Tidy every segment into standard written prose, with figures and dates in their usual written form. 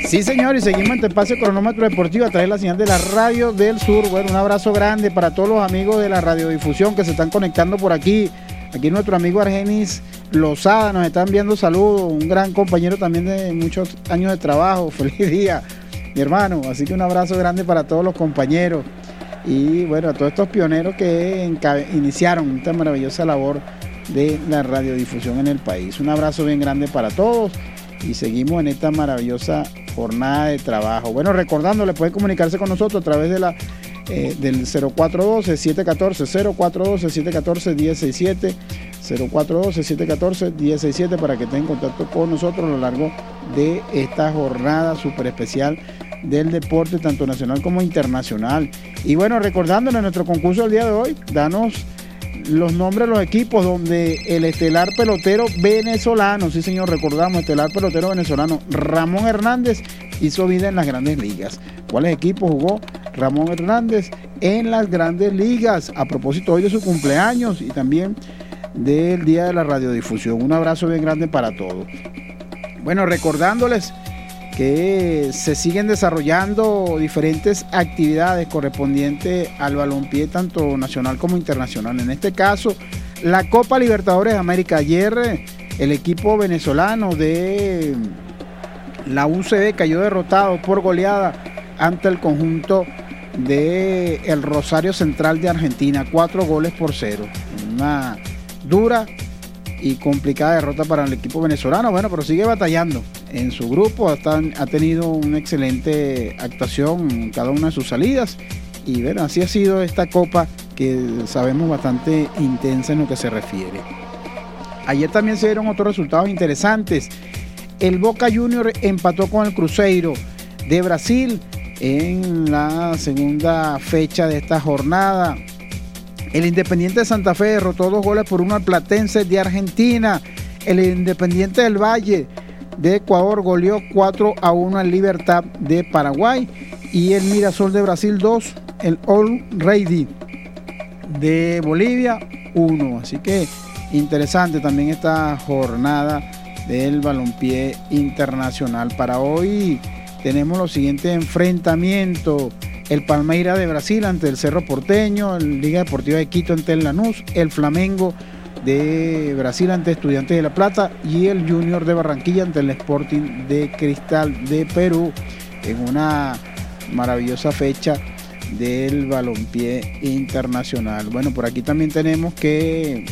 Sí, señor, y seguimos en este espacio cronómetro deportivo a través de la señal de la Radio del Sur. Bueno, un abrazo grande para todos los amigos de la radiodifusión que se están conectando por aquí. Aquí nuestro amigo Argenis Lozada nos está enviando saludos, un gran compañero también de muchos años de trabajo. Feliz día, mi hermano. Así que un abrazo grande para todos los compañeros y bueno, a todos estos pioneros que iniciaron esta maravillosa labor de la radiodifusión en el país. Un abrazo bien grande para todos y seguimos en esta maravillosa jornada de trabajo. Bueno, recordándole, pueden comunicarse con nosotros a través de del 0412-714-1067, 0412-714-1067 para que estén en contacto con nosotros a lo largo de esta jornada súper especial del deporte, tanto nacional como internacional. Y bueno, recordándole nuestro concurso del día de hoy, danos los nombres de los equipos donde el estelar pelotero venezolano, sí señor, recordamos, estelar pelotero venezolano Ramón Hernández hizo vida en las grandes ligas. ¿Cuáles equipos jugó Ramón Hernández en las grandes ligas? A propósito hoy de su cumpleaños y también del día de la radiodifusión. Un abrazo bien grande para todos. Bueno, recordándoles que se siguen desarrollando diferentes actividades correspondientes al balompié tanto nacional como internacional. En este caso, la Copa Libertadores de América. Ayer el equipo venezolano de la UCB cayó derrotado por goleada ante el conjunto de el Rosario Central de Argentina, 4-0. Una dura y complicada derrota para el equipo venezolano. Bueno, pero sigue batallando en su grupo, ha tenido una excelente actuación en cada una de sus salidas y bueno, así ha sido esta copa que sabemos bastante intensa en lo que se refiere. Ayer también se dieron otros resultados interesantes. El Boca Juniors empató con el Cruzeiro de Brasil en la segunda fecha de esta jornada. El Independiente de Santa Fe derrotó 2-1 al Platense de Argentina. El Independiente del Valle de Ecuador goleó 4-1 al Libertad de Paraguay. Y el Mirasol de Brasil 2, el All Ready de Bolivia 1. Así que interesante también esta jornada del balompié internacional. Para hoy tenemos los siguientes enfrentamientos: el Palmeiras de Brasil ante el Cerro Porteño, el Liga Deportiva de Quito ante el Lanús, el Flamengo de Brasil ante Estudiantes de La Plata y el Junior de Barranquilla ante el Sporting de Cristal de Perú, en una maravillosa fecha del balompié internacional. Bueno, por aquí también tenemos que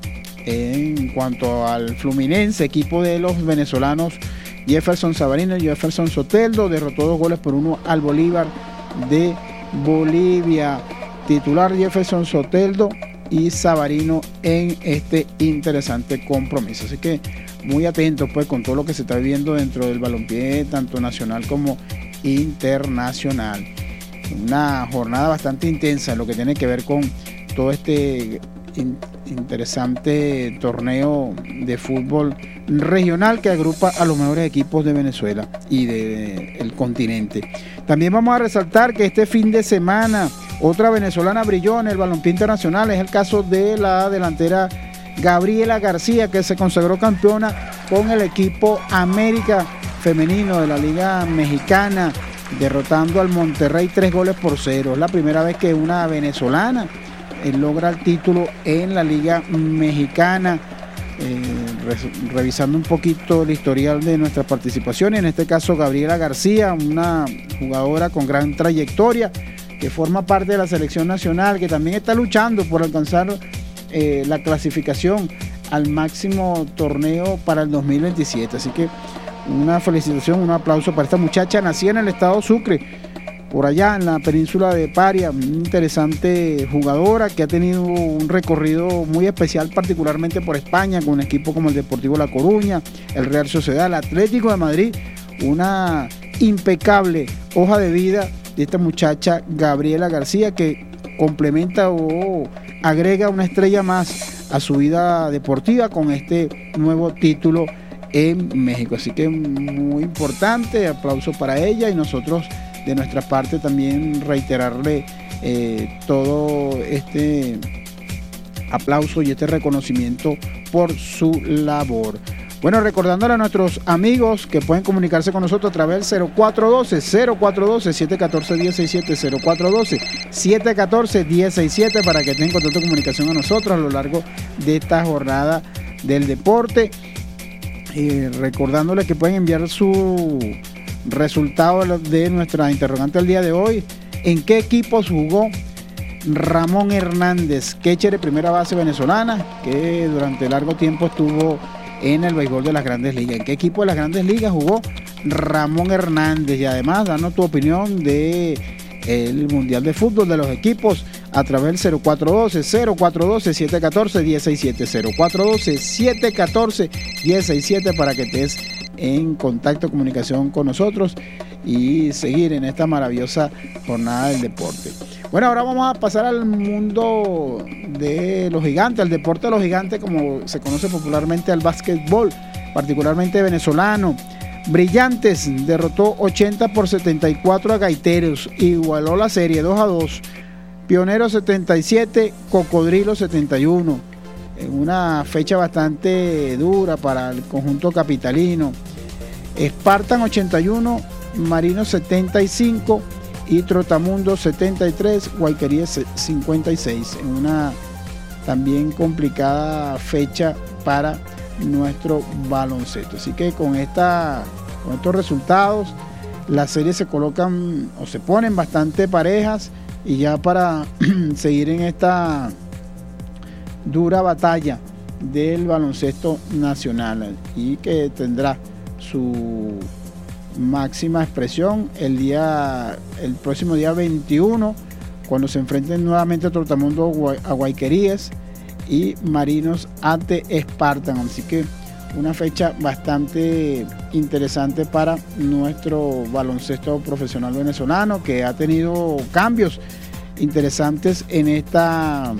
en cuanto al Fluminense, equipo de los venezolanos Jefferson Savarino y Jefferson Soteldo, derrotó 2-1 al Bolívar de Bolivia. Titular Jefferson Soteldo y Savarino en este interesante compromiso. Así que muy atentos pues con todo lo que se está viviendo dentro del balompié tanto nacional como internacional. Una jornada bastante intensa en lo que tiene que ver con todo este interesante torneo de fútbol regional que agrupa a los mejores equipos de Venezuela y del continente. También vamos a resaltar que este fin de semana otra venezolana brilló en el balompié internacional. Es el caso de la delantera Gabriela García, que se consagró campeona con el equipo América femenino de la Liga Mexicana, derrotando al Monterrey 3-0. Es la primera vez que una venezolana logra el título en la Liga Mexicana. Revisando un poquito el historial de nuestra participación, en este caso Gabriela García, una jugadora con gran trayectoria que forma parte de la selección nacional, que también está luchando por alcanzar la clasificación al máximo torneo para el 2027. Así que una felicitación, un aplauso para esta muchacha, nacida en el estado Sucre, por allá en la península de Paria. Una interesante jugadora que ha tenido un recorrido muy especial, particularmente por España, con un equipo como el Deportivo La Coruña, el Real Sociedad, el Atlético de Madrid. Una impecable hoja de vida de esta muchacha Gabriela García, que complementa o agrega una estrella más a su vida deportiva con este nuevo título en México. Así que muy importante, aplauso para ella, y nosotros de nuestra parte también reiterarle todo este aplauso y este reconocimiento por su labor. Bueno, recordándole a nuestros amigos que pueden comunicarse con nosotros a través del 0412-714-1067, 0412-714-1067 para que tengan contacto de comunicación a nosotros a lo largo de esta jornada del deporte. Recordándoles que pueden enviar su resultado de nuestra interrogante del día de hoy. ¿En qué equipos jugó Ramón Hernández, catcher de primera base venezolana, que durante largo tiempo estuvo en el béisbol de las Grandes Ligas? ¿En qué equipo de las Grandes Ligas jugó Ramón Hernández? Y además, danos tu opinión de el Mundial de Fútbol de los equipos a través del 0412-714-1067, 0412-714-1067 para que estés en contacto, comunicación con nosotros y seguir en esta maravillosa jornada del deporte. Bueno, ahora vamos a pasar al mundo de los gigantes, al deporte de los gigantes, como se conoce popularmente al básquetbol, particularmente venezolano. Brillantes derrotó 80-74 a Gaiteros, igualó la serie 2-2. Pioneros 77, Cocodrilo 71. En una fecha bastante dura para el conjunto capitalino. Spartan 81, Marinos 75 y Trotamundo 73, Guayqueríes 56. En una también complicada fecha para nuestro baloncesto. Así que con estos resultados las series se colocan o se ponen bastante parejas y ya para seguir en esta dura batalla del baloncesto nacional y que tendrá su máxima expresión el próximo día 21 cuando se enfrenten nuevamente a Trotamundo a Guayqueríes y Marinos ante Spartan. Así que una fecha bastante interesante para nuestro baloncesto profesional venezolano, que ha tenido cambios interesantes en estas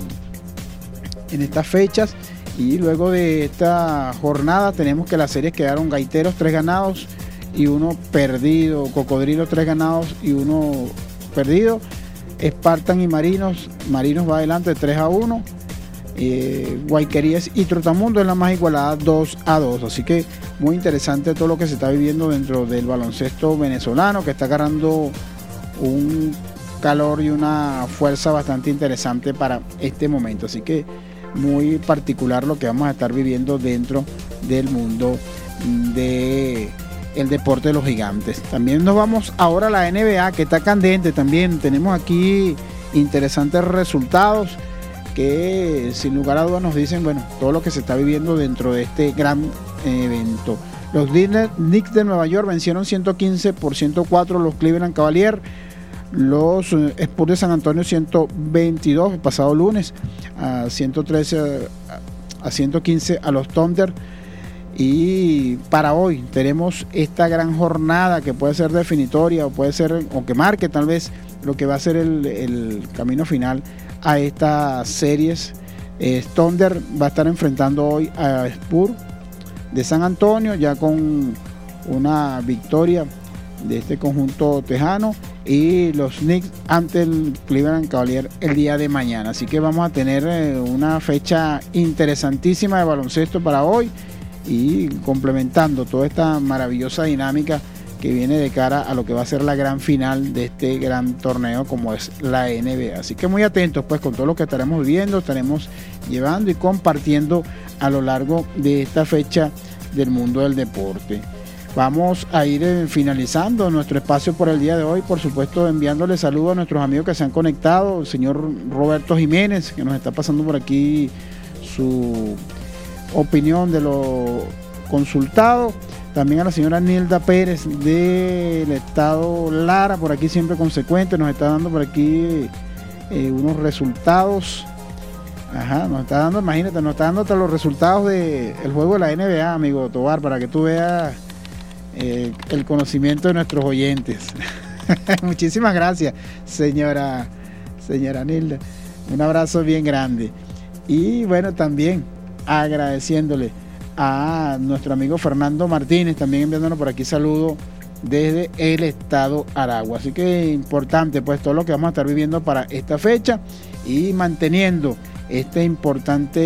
fechas. Y luego de esta jornada tenemos que las series quedaron: Gaiteros 3 ganados y 1 perdido, Cocodrilo 3 ganados y 1 perdido, Spartan y Marinos va adelante 3-1, Guayqueríes y Trotamundo en la más igualada 2-2. Así que muy interesante todo lo que se está viviendo dentro del baloncesto venezolano, que está agarrando un calor y una fuerza bastante interesante para este momento. Así que muy particular lo que vamos a estar viviendo dentro del mundo del deporte de los gigantes. También nos vamos ahora a la NBA, que está candente también. Tenemos aquí interesantes resultados que sin lugar a dudas nos dicen, bueno, todo lo que se está viviendo dentro de este gran evento. Los Knicks de Nueva York vencieron 115-104 los Cleveland Cavaliers. Los Spurs de San Antonio 122 el pasado lunes a 113 a 115 a los Thunder. Y para hoy tenemos esta gran jornada que puede ser definitoria o puede ser, o que marque tal vez lo que va a ser el camino final a estas series. Thunder va a estar enfrentando hoy a Spurs de San Antonio, ya con una victoria de este conjunto tejano, y los Knicks ante el Cleveland Cavaliers el día de mañana. Así que vamos a tener una fecha interesantísima de baloncesto para hoy, y complementando toda esta maravillosa dinámica que viene de cara a lo que va a ser la gran final de este gran torneo como es la NBA. Así que muy atentos pues con todo lo que estaremos viviendo, estaremos llevando y compartiendo a lo largo de esta fecha del mundo del deporte. Vamos a ir finalizando nuestro espacio por el día de hoy, por supuesto enviándole saludos a nuestros amigos que se han conectado, el señor Roberto Jiménez, que nos está pasando por aquí su opinión de lo consultado, también a la señora Nilda Pérez del estado Lara, por aquí siempre consecuente, nos está dando por aquí unos resultados. Ajá, nos está dando, imagínate, nos está dando hasta los resultados del juego de la NBA, amigo Tobar, para que tú veas el conocimiento de nuestros oyentes. Muchísimas gracias, señora Nilda. Un abrazo bien grande. Y bueno, también agradeciéndole a nuestro amigo Fernando Martínez, también enviándonos por aquí saludos desde el estado Aragua. Así que importante pues todo lo que vamos a estar viviendo para esta fecha y manteniendo este importante